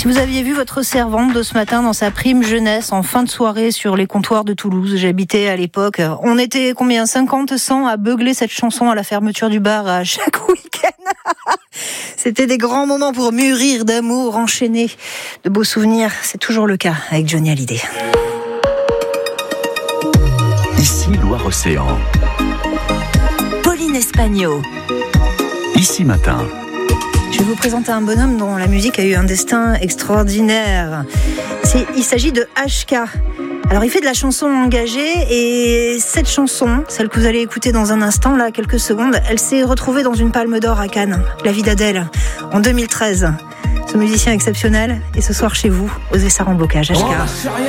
Si vous aviez vu votre servante de ce matin dans sa prime jeunesse en fin de soirée sur les comptoirs de Toulouse, j'habitais à l'époque, on était combien, 50, 100 à beugler cette chanson à la fermeture du bar à chaque week-end. C'était des grands moments pour mûrir d'amour, enchaîner de beaux souvenirs. C'est toujours le cas avec Johnny Hallyday. Ici Loire-Océan. Pauline Espagno. Ici Matin. Je vais vous présenter un bonhomme dont la musique a eu un destin extraordinaire. Il s'agit de HK. Alors il fait de la chanson engagée et cette chanson, celle que vous allez écouter dans un instant, là, quelques secondes, elle s'est retrouvée dans une Palme d'Or à Cannes, La vie d'Adèle, en 2013. Ce musicien exceptionnel est ce soir chez vous, Osez ça en blocage, HK.